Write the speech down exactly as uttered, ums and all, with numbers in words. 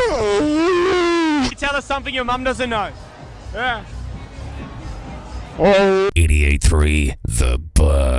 Tell us something your mum doesn't know. Yeah. eighty-eight point three The Buzz.